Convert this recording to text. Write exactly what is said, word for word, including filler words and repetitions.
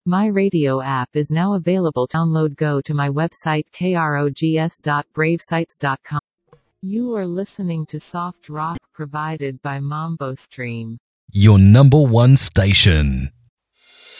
My radio app is now available. Download. Go to my website krogs dot bravesites dot com. You are listening to Soft Rock provided by Mambo Stream. Your number one station.